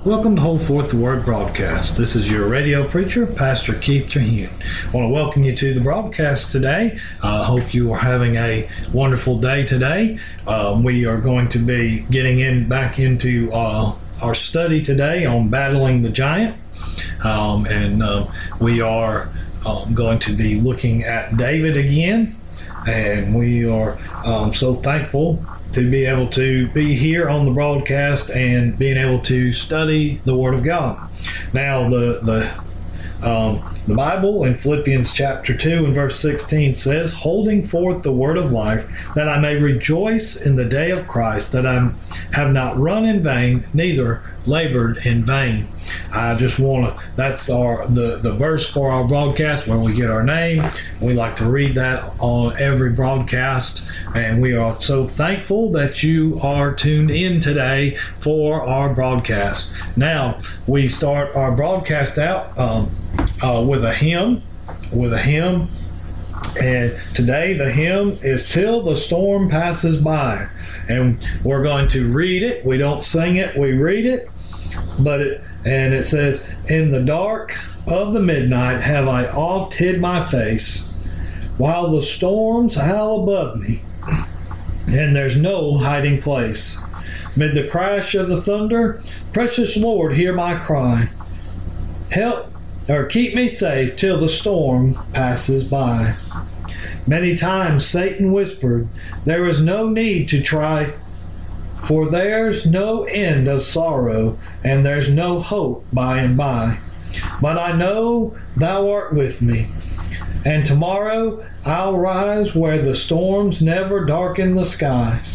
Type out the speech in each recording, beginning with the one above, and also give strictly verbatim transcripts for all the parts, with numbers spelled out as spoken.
Welcome to Hold Forth the Word broadcast. This is your radio preacher, Pastor Keith Trahune. I want to welcome you to the broadcast today. I uh, hope you are having a wonderful day today. Uh, we are going to be getting in back into uh, our study today on battling the giant. Um, and uh, we are um, going to be looking at David again. And we are um, so thankful to be able to be here on the broadcast and being able to study the Word of God. Now, the the um, the Bible in Philippians chapter two and verse sixteen says, "Holding forth the word of life, that I may rejoice in the day of Christ, that I have not run in vain, neither labored in vain." I just want to, that's our the, the verse for our broadcast where we get our name. We like to read that on every broadcast, and we are so thankful that you are tuned in today for our broadcast. Now, we start our broadcast out um, uh, with a hymn, with a hymn, and today the hymn is "Till the Storm Passes By," and we're going to read it. We don't sing it, we read it, but it And it says, "In the dark of the midnight have I oft hid my face, while the storms howl above me, and there's no hiding place. Mid the crash of the thunder, precious Lord, hear my cry. Help, or keep me safe till the storm passes by." Many times Satan whispered, "There is no need to try, for there's no end of sorrow, and there's no hope by and by. But I know thou art with me, and tomorrow I'll rise where the storms never darken the skies.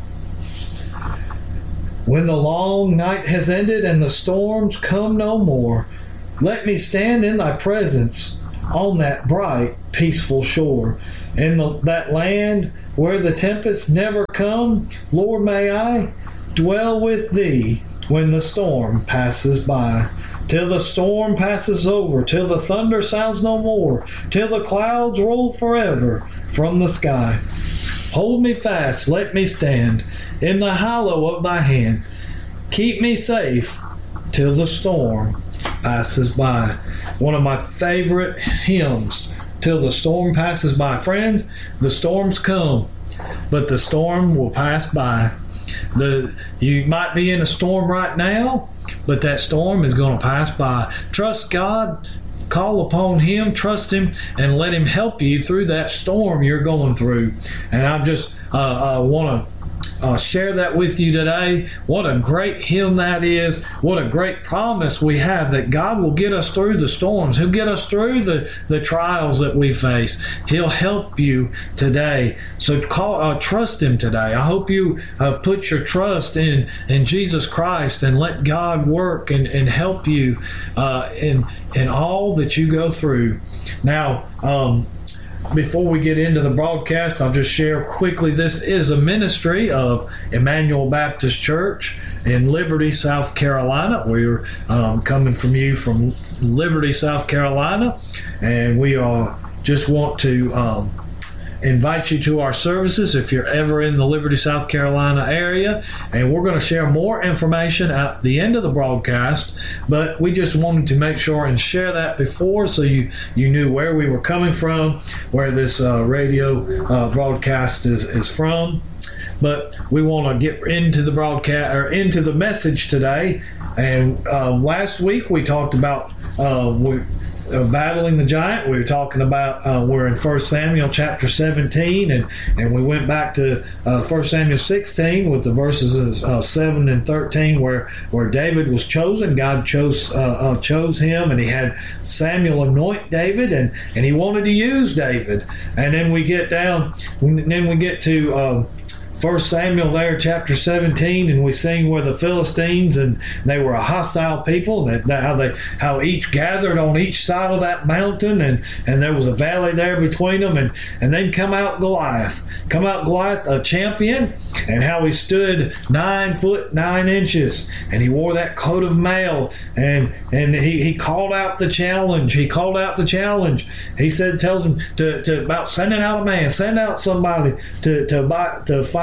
When the long night has ended and the storms come no more, let me stand in thy presence on that bright, peaceful shore. In the, that land where the tempests never come, Lord, may I dwell with thee when the storm passes by. Till the storm passes over, till the thunder sounds no more, till the clouds roll forever from the sky. Hold me fast, let me stand in the hollow of thy hand. Keep me safe till the storm passes by." One of my favorite hymns, "Till the Storm Passes By." Friends, the storms come, but the storm will pass by. The you might be in a storm right now, but that storm is going to pass by. Trust God, call upon Him, trust Him, and let Him help you through that storm you're going through. And I just uh, uh, want to Uh, share that with you today. What a great hymn that is. What a great promise we have that God will get us through the storms. He'll get us through the, the trials that we face. He'll help you today. So call, uh, trust Him today. I hope you uh, put your trust in, in Jesus Christ and let God work and, and help you uh, in, in all that you go through. Now, um, before we get into the broadcast, I'll just share quickly, this is a ministry of Emmanuel Baptist Church in Liberty, South Carolina. We're um, coming from you from Liberty, South Carolina, and we are just want to um, invite you to our services if you're ever in the Liberty, South Carolina area. And we're going to share more information at the end of the broadcast, but we just wanted to make sure and share that before so you, you knew where we were coming from, where this uh, radio uh, broadcast is, is from. But we want to get into the broadcast or into the message today. And uh, last week we talked about uh, we, Uh, battling the giant. We were talking about uh, we're in First Samuel chapter seventeen, and, and we went back to uh, First Samuel sixteen with the verses uh, seven and thirteen where where David was chosen. God chose uh, uh, chose him, and he had Samuel anoint David, and, and he wanted to use David. And then we get down, then we get to uh, First Samuel there, chapter seventeen, and we sing where the Philistines, and they were a hostile people, that, that how they how each gathered on each side of that mountain, and, and there was a valley there between them, and, and then come out Goliath. Come out Goliath, a champion, and how he stood nine foot nine inches, and he wore that coat of mail, and and he, he called out the challenge. He called out the challenge. He said, tells him to, to about sending out a man, send out somebody to to buy, to fight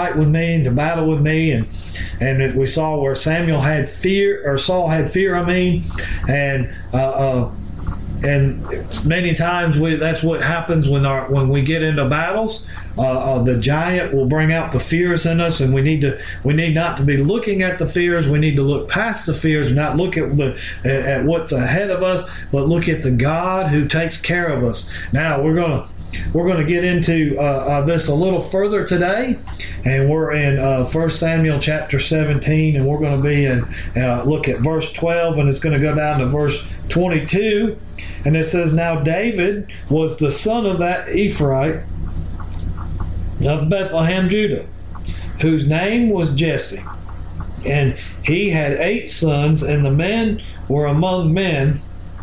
fight with me and to battle with me. And and it, we saw where Samuel had fear, or Saul had fear, I mean, and uh, uh, and many times we that's what happens when our when we get into battles. Uh, uh, the giant will bring out the fears in us, and we need to we need not to be looking at the fears. We need to look past the fears, not look at the at what's ahead of us, but look at the God who takes care of us. Now we're gonna we're gonna get into uh, uh, this a little further today, and we're in uh, First Samuel chapter seventeen, and we're going to be in uh, look at verse twelve, and it's going to go down to verse twenty-two, and it says, "Now David was the son of that Ephraite of Bethlehem, Judah, whose name was Jesse. And he had eight sons, and the men were among men,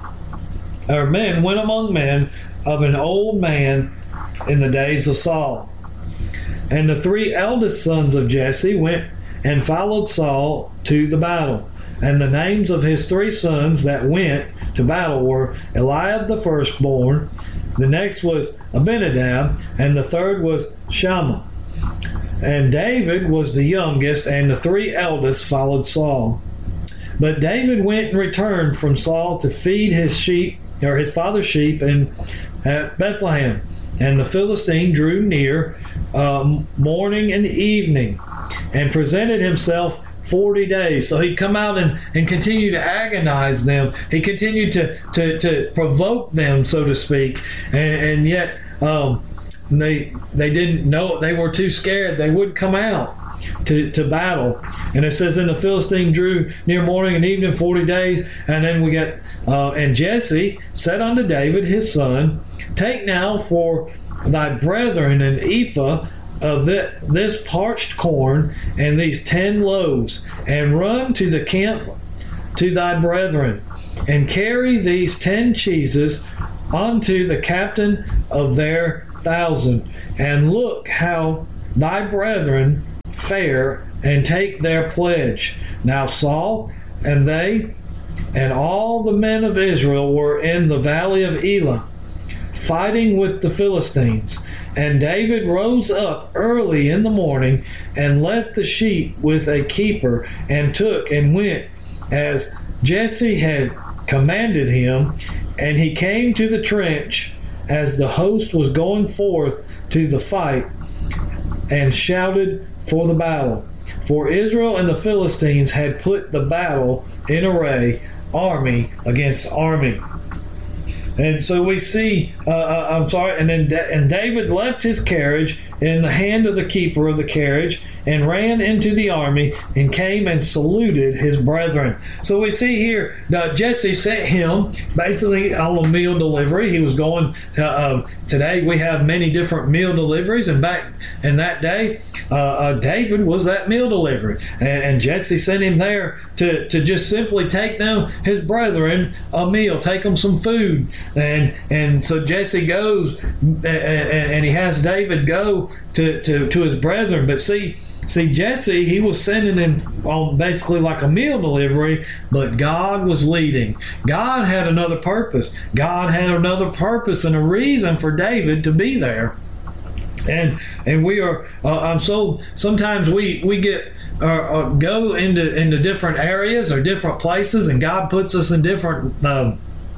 or men went among men of an old man in the days of Saul. And the three eldest sons of Jesse went and followed Saul to the battle. And the names of his three sons that went to battle were Eliab the firstborn, the next was Abinadab, and the third was Shammah. And David was the youngest, and the three eldest followed Saul. But David went and returned from Saul to feed his sheep, or his father's sheep, in at Bethlehem. And the Philistine drew near um, morning and evening, and presented himself forty days. So he'd come out and, and continue to agonize them. He continued to, to, to provoke them, so to speak. And, and yet um, they they didn't know. They were too scared. They wouldn't come out to, to battle. And it says, and the Philistine drew near morning and evening forty days. And then we got, uh, and Jesse said unto David his son, Take now for thy brethren an ephah of this parched corn and these ten loaves, and run to the camp to thy brethren, and carry these ten cheeses unto the captain of their thousand, and look how thy brethren fare, and take their pledge. Now Saul and they and all the men of Israel were in the valley of Elah, fighting with the Philistines. And David rose up early in the morning, and left the sheep with a keeper, and took and went as Jesse had commanded him. And he came to the trench as the host was going forth to the fight, and shouted for the battle. For Israel and the Philistines had put the battle in array, army against army. And so we see, uh, uh, I'm sorry, and then da- and David left his carriage in the hand of the keeper of the carriage, and ran into the army, and came and saluted his brethren. So we see here that Jesse sent him basically on a meal delivery. He was going to, uh, today we have many different meal deliveries, and back in that day, uh, uh, David was that meal delivery. And, and Jesse sent him there to, to just simply take them, his brethren, a meal, take them some food. And and so Jesse goes, and, and he has David go to, to, to his brethren. But see, See, Jesse, he was sending him on basically like a meal delivery, but God was leading. God had another purpose. God had another purpose and a reason for David to be there. And and we are, uh, I'm so, sometimes we, we get, uh, uh, go into, into different areas or different places, and God puts us in different uh,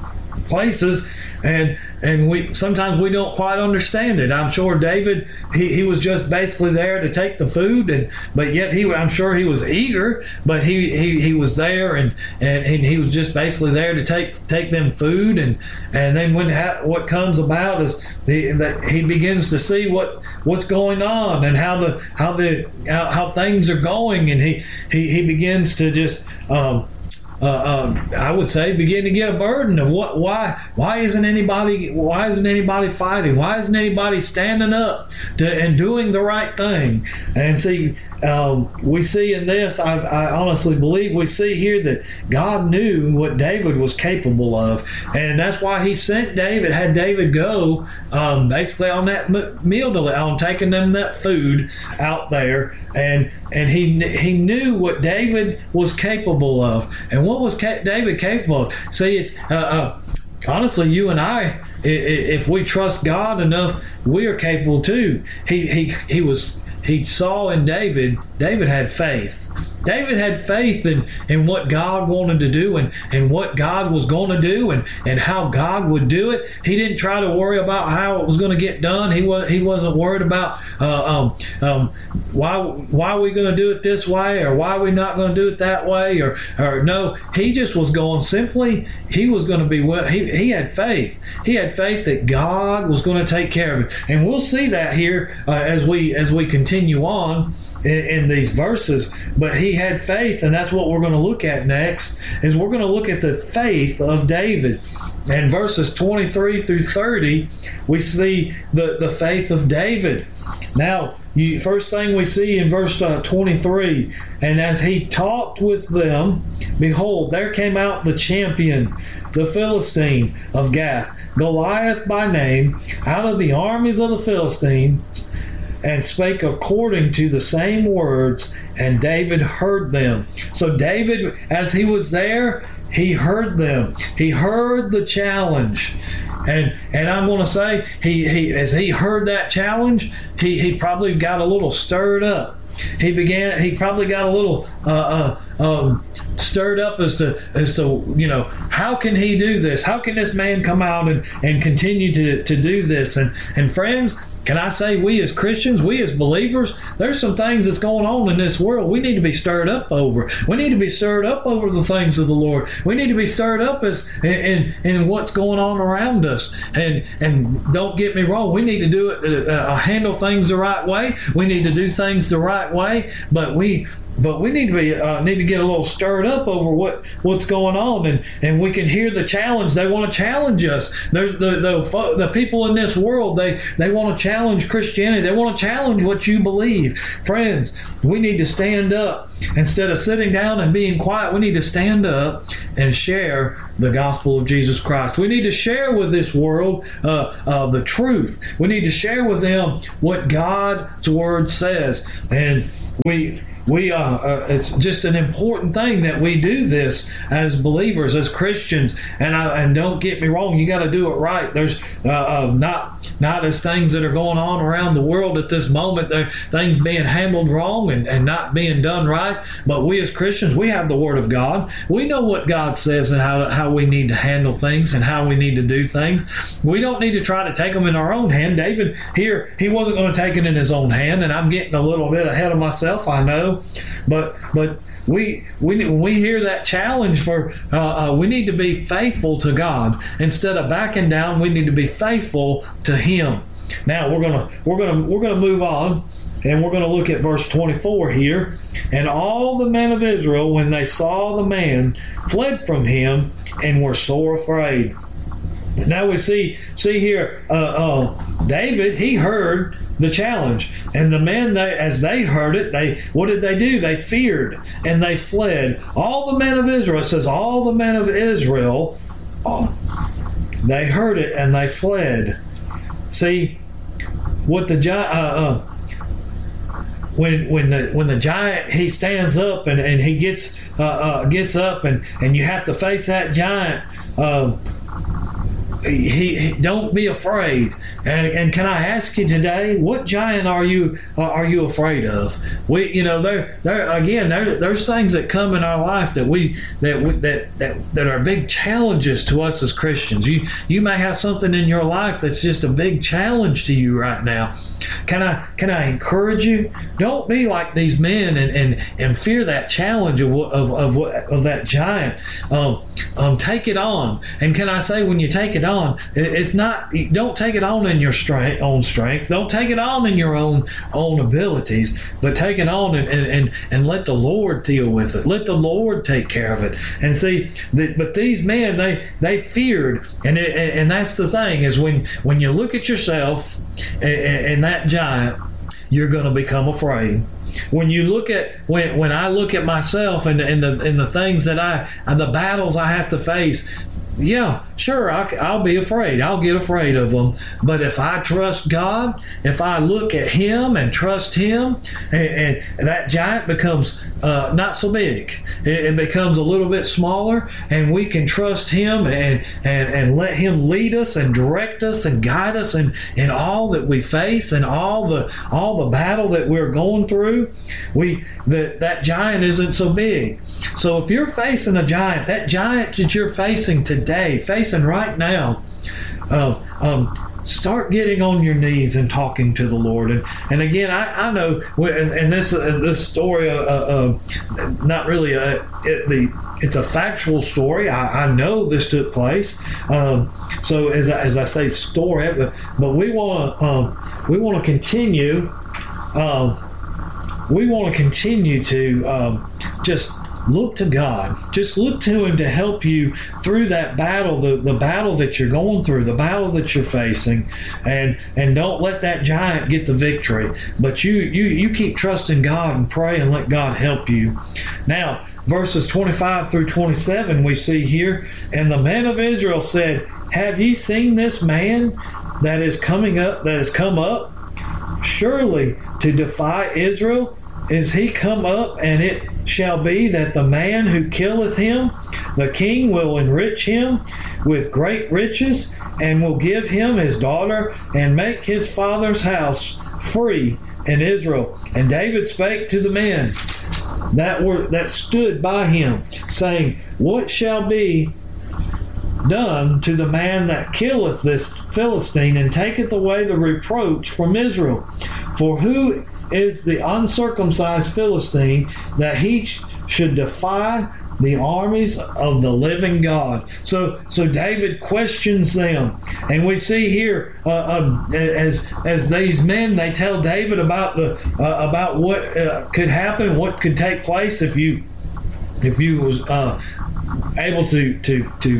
places. And and we sometimes we don't quite understand it. I'm sure David, he, he was just basically there to take the food, and but yet he I'm sure he was eager, but he, he, he was there, and, and, and he was just basically there to take take them food. And and then when ha, what comes about is the, that he begins to see what what's going on, and how the how the how, how things are going, and he he, he begins to just um, Uh, uh, I would say begin to get a burden of what, why, why isn't anybody, why isn't anybody fighting? Why isn't anybody standing up to and doing the right thing? And see, um, we see in this, I, I honestly believe we see here that God knew what David was capable of, and that's why He sent David, had David go um, basically on that meal, on taking them that food out there, and and he he knew what David was capable of. And what was David capable of? See, it's uh, uh, honestly, you and I, if we trust God enough, we are capable too. He he he was he saw in David, David had faith. David had faith in, in what God wanted to do and, and what God was going to do and, and how God would do it. He didn't try to worry about how it was going to get done. He was he wasn't worried about uh, um, um, why why are we going to do it this way or why are we not going to do it that way or or no. He just was going simply. He was going to be well. He he had faith. He had faith that God was going to take care of it, and we'll see that here uh, as we as we continue on In, in these verses. But he had faith, and that's what we're going to look at next, is we're going to look at the faith of David. And verses twenty-three through thirty, we see the, the faith of David. Now, you, first thing we see in verse uh, twenty-three, and as he talked with them, behold, there came out the champion, the Philistine of Gath, Goliath by name, out of the armies of the Philistines, and spake according to the same words, and David heard them. So David, as he was there, he heard them. He heard the challenge. And and I'm going to say, he, he as he heard that challenge, he, he probably got a little stirred up. He began. He probably got a little uh, uh, um, stirred up as to as to you know, how can he do this? How can this man come out and, and continue to, to do this? And and friends, can I say, we as Christians, we as believers, there's some things that's going on in this world we need to be stirred up over. We need to be stirred up over the things of the Lord. We need to be stirred up as in, in, in what's going on around us. And and don't get me wrong, we need to do it, uh, handle things the right way. We need to do things the right way. But we But we need to be uh, need to get a little stirred up over what, what's going on, and, and we can hear the challenge. They want to challenge us. The the the, the people in this world, they they want to challenge Christianity. They want to challenge what you believe, friends. We need to stand up instead of sitting down and being quiet. We need to stand up and share the gospel of Jesus Christ. We need to share with this world uh, uh, the truth. We need to share with them what God's word says, and we. We uh, uh, it's just an important thing that we do this as believers, as Christians. And I, and don't get me wrong, you got to do it right. There's uh, uh, not not as things that are going on around the world at this moment. There things being handled wrong and, and not being done right. But we as Christians, we have the Word of God. We know what God says and how how we need to handle things and how we need to do things. We don't need to try to take them in our own hand. David here, he wasn't going to take it in his own hand, and I'm getting a little bit ahead of myself, I know. But but we we when we hear that challenge for uh, uh, we need to be faithful to God instead of backing down. We need to be faithful to Him. Now we're gonna we're gonna we're gonna move on, and we're gonna look at verse twenty-four here. And all the men of Israel, when they saw the man, fled from him and were sore afraid. Now we see see here uh, uh, David, he heard the challenge, and the men, they as they heard it, they what did they do? They feared and they fled. All the men of Israel, it says all the men of Israel, oh, they heard it and they fled. See what the giant uh, uh, when when the when the giant, he stands up and, and he gets uh, uh, gets up and, and you have to face that giant. Uh, He, he don't be afraid. And and can I ask you today, what giant are you uh, are you afraid of? We you know there there again there there's things that come in our life that we that we, that that that are big challenges to us as Christians. You you may have something in your life that's just a big challenge to you right now. Can I can I encourage you? Don't be like these men and and, and fear that challenge of of of, of that giant. Um, um, take it on. And can I say, when you take it on, it's not. Don't take it on in your strength, own strength. Don't take it on in your own own abilities, but take it on and and, and, and let the Lord deal with it. Let the Lord take care of it. And see that. But these men, they they feared, and it, and that's the thing, is when when you look at yourself and, and that giant, you're going to become afraid. When you look at when when I look at myself and and the and the things that I and the battles I have to face, yeah, sure, I, I'll be afraid. I'll get afraid of them. But if I trust God, if I look at Him and trust Him, and, and that giant becomes uh, not so big. It, it becomes a little bit smaller, and we can trust Him and, and, and let Him lead us and direct us and guide us in, in all that we face and all the all the battle that we're going through. We the, that giant isn't so big. So if you're facing a giant, that giant that you're facing today, Today, facing right now, uh, um, start getting on your knees and talking to the Lord. And and again, I, I know, and, and this uh, this story, uh, uh, not really a it, the it's a factual story. I, I know this took place. Um, so as I, as I say, story, but but we want to um, we want to continue. Um, we want to continue to um, just. Look to God. Just look to Him to help you through that battle, the, the battle that you're going through, the battle that you're facing, and and don't let that giant get the victory. But you you you keep trusting God and pray and let God help you. Now, verses twenty-five through twenty-seven, we see here, and the men of Israel said, "Have ye seen this man that is coming up, that has come up? Surely to defy Israel is he come up, and it shall be that the man who killeth him, the king will enrich him with great riches, and will give him his daughter, and make his father's house free in Israel." And David spake to the men that were that stood by him, saying, "What shall be done to the man that killeth this Philistine, and taketh away the reproach from Israel? For who is the uncircumcised Philistine that he should defy the armies of the living God?" So, so David questions them, and we see here uh, uh, as as these men, they tell David about the uh, about what uh, could happen, what could take place if you if you was uh, able to to to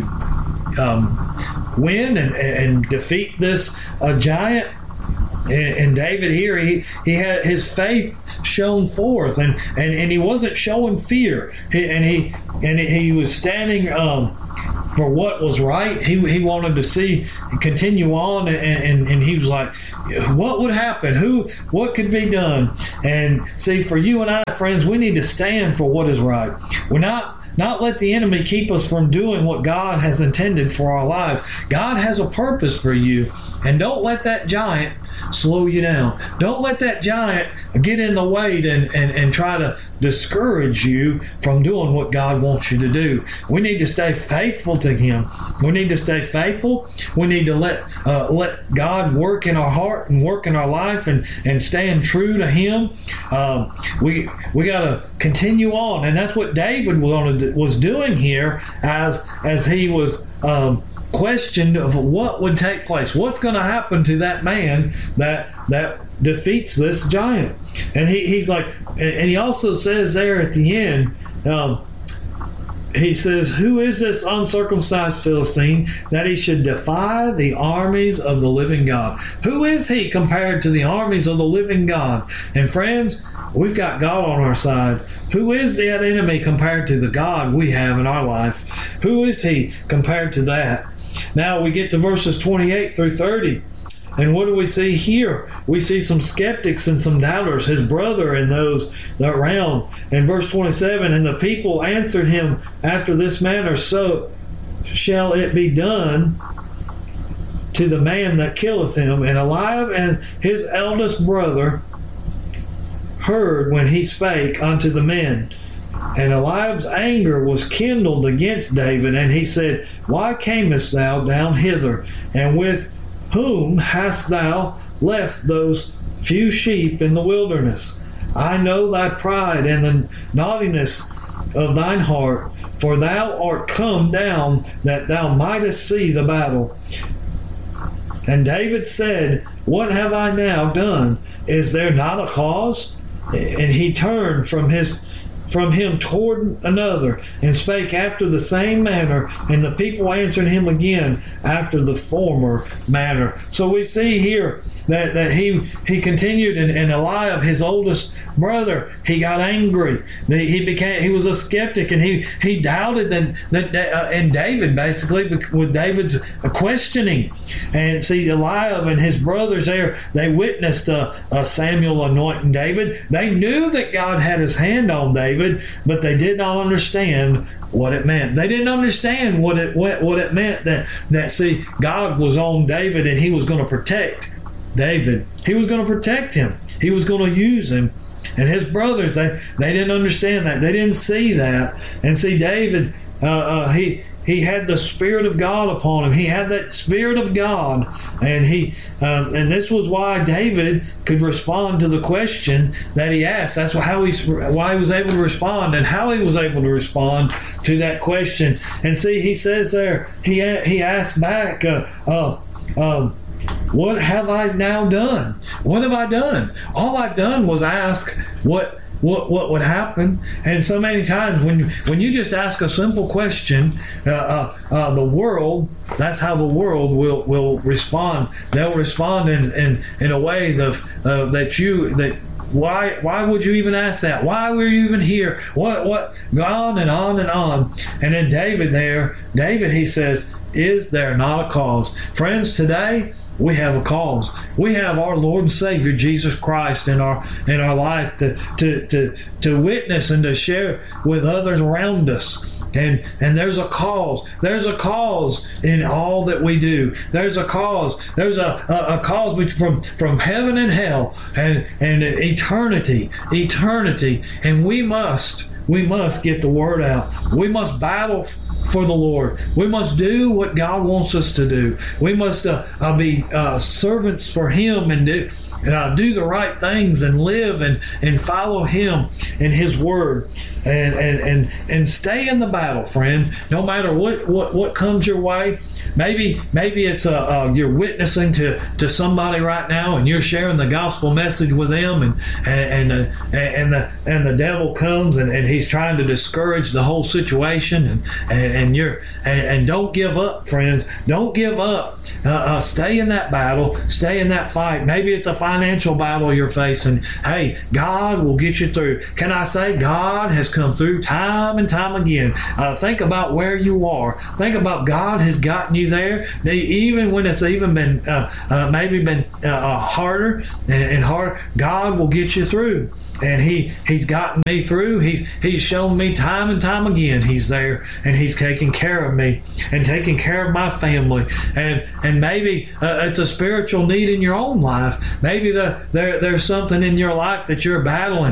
um, win and, and defeat this uh, giant. And David here, he, he had his faith shone forth, and, and, and he wasn't showing fear. He, and he and he was standing um, for what was right. He he wanted to see continue on, and, and, and he was like, what would happen? Who? What could be done? And see, for you and I, friends, we need to stand for what is right. We're not. Not let the enemy keep us from doing what God has intended for our lives. God has a purpose for you, and don't let that giant slow you down. Don't let that giant get in the way and, and, and try to discourage you from doing what God wants you to do. We need to stay faithful to Him. We need to stay faithful. We need to let uh, let God work in our heart and work in our life, and, and stand true to Him. Um, we we got to continue on, and that's what David wanted, was doing here as as he was um, questioned of what would take place. What's going to happen to that man that that defeats this giant? And he, he's like, and he also says there at the end, um, he says, who is this uncircumcised Philistine that he should defy the armies of the living God? Who is he compared to the armies of the living God? And friends, we've got God on our side. Who is that enemy compared to the God we have in our life? Who is he compared to that? Now we get to verses twenty-eight through thirty. And what do we see here? We see some skeptics and some doubters, his brother and those around. In verse twenty-seven, and the people answered him after this manner, so shall it be done to the man that killeth him. And Eliab and his eldest brother heard when he spake unto the men. And Eliab's anger was kindled against David, and he said, why camest thou down hither? And with whom hast thou left those few sheep in the wilderness? I know thy pride and the naughtiness of thine heart, for thou art come down that thou mightest see the battle. And David said, what have I now done? Is there not a cause? And he turned from his from him toward another, and spake after the same manner, and the people answered him again after the former manner. So we see here that, that he he continued, and, and Eliab, his oldest brother, he got angry. He became he was a skeptic, and he he doubted that that uh, and David basically with David's questioning. And see, Eliab and his brothers there, they witnessed uh, uh, Samuel anointing David. They knew that God had his hand on David, but they did not understand what it meant. They didn't understand what it what, what it meant that that see, God was on David and he was going to protect David. He was going to protect him. He was going to use him. And his brothers, they, they didn't understand that. They didn't see that. And see, David, uh, uh, he he had the Spirit of God upon him. He had that Spirit of God, and he um, and this was why David could respond to the question that he asked. That's how he why he was able to respond, and how he was able to respond to that question. And see, he says there, he he asked back, uh, uh, um, what have I now done? What have I done? All I've done was ask what what what would happen. And so many times when when you just ask a simple question, uh, uh, uh, the world, that's how the world will will respond. They'll respond in in, in a way that uh, that you that. Why why would you even ask that? Why were you even here? What what on and on and on. And then David there, David, he says, is there not a cause? Friends, today we have a cause. We have our Lord and Savior Jesus Christ in our in our life to to to, to witness and to share with others around us. And and there's a cause. There's a cause in all that we do. There's a cause. There's a, a, a cause from, from heaven and hell and, and eternity. Eternity. And we must, we must get the word out. We must battle for the Lord. We must do what God wants us to do. We must uh, uh, be uh, servants for Him and do, uh, do the right things and live and, and follow Him and His Word. And, and and and stay in the battle, friend. No matter what, what, what comes your way. Maybe maybe it's a, uh, you're witnessing to, to somebody right now, and you're sharing the gospel message with them, and and and, uh, and the and the devil comes and, and he's trying to discourage the whole situation, and and, and you're and, and don't give up, friends. Don't give up. Uh, uh, stay in that battle. Stay in that fight. Maybe it's a financial battle you're facing. Hey, God will get you through. Can I say God has come through time and time again? Uh, think about where you are. Think about God has gotten you there, even when it's even been uh, uh, maybe been uh, harder and, and harder. God will get you through, and He He's gotten me through. He's He's shown me time and time again He's there, and He's taking care of me and taking care of my family. And and maybe uh, it's a spiritual need in your own life. Maybe the, there there's something in your life that you're battling,